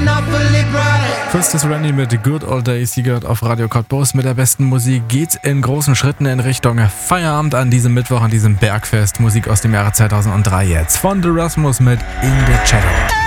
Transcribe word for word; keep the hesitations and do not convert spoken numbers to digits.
Christus Randy mit The Good Old Days, die gehört auf Radio Cottbus. Mit der besten Musik geht's in großen Schritten in Richtung Feierabend an diesem Mittwoch, an diesem Bergfest. Musik aus dem Jahre zweitausenddrei jetzt von The Rasmus mit In the Shadow.